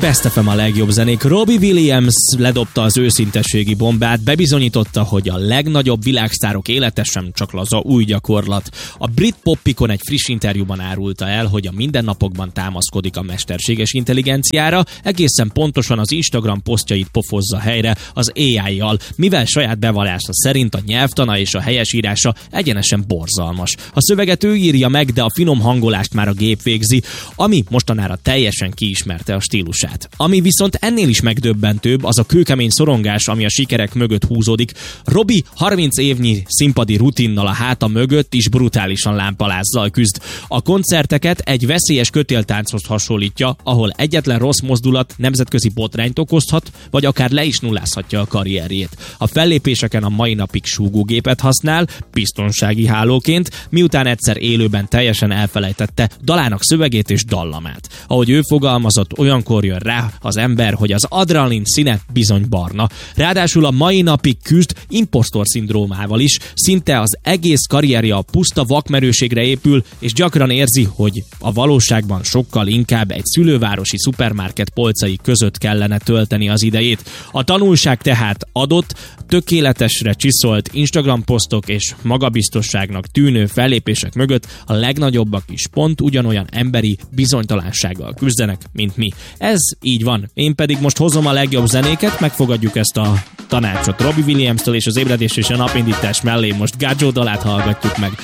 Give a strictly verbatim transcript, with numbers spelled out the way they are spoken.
Best ef em a legjobb zenék. Robbie Williams ledobta az őszintességi bombát, bebizonyította, hogy a legnagyobb világsztárok élete sem csak laza új gyakorlat. A brit poppikon egy friss interjúban árulta el, hogy a mindennapokban támaszkodik a mesterséges intelligenciára, egészen pontosan az Instagram posztjait pofozza helyre az á í-jal, mivel saját bevallása szerint a nyelvtana és a helyesírása egyenesen borzalmas. A szöveget ő írja meg, de a finom hangolást már a gép végzi, ami mostanára teljesen kiismerte a stílusát. Ami viszont ennél is megdöbbentőbb, az a kőkemény szorongás, ami a sikerek mögött húzódik. Robbie harminc évnyi színpadi rutinnal a háta mögött is brutálisan lámpalázzal küzd. A koncerteket egy veszélyes kötéltánchoz hasonlítja, ahol egyetlen rossz mozdulat nemzetközi botrányt okozhat, vagy akár le is nullázhatja a karrierjét. A fellépéseken a mai napig súgógépet használ, biztonsági hálóként, miután egyszer élőben teljesen elfelejtette dalának szövegét és dallamát. Ahogy ő fogalmazott, olyankor jön rá az ember, hogy az adrenalin színe bizony barna. Ráadásul a mai napig küzd impostor szindrómával is, szinte az egész karrierje a puszta vakmerőségre épül, és gyakran érzi, hogy a valóságban sokkal inkább egy szülővárosi szupermarket polcai között kellene tölteni az idejét. A tanulság tehát adott, tökéletesre csiszolt Instagram posztok és magabiztosságnak tűnő fellépések mögött a legnagyobbak is pont ugyanolyan emberi bizonytalansággal küzdenek, mint mi. Ez így van. Én pedig most hozom a legjobb zenéket, megfogadjuk ezt a tanácsot Robbie Williams-től, és az ébredés és a napindítás mellé most Gajo dalát hallgatjuk meg.